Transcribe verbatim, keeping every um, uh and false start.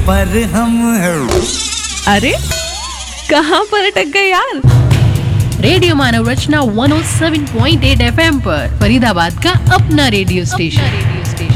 पर हम। अरे कहाँ पर अटक गए यार? रेडियो मानव रचना एक सौ सात पॉइंट आठ एफएम पर, फरीदाबाद का अपना रेडियो स्टेशन।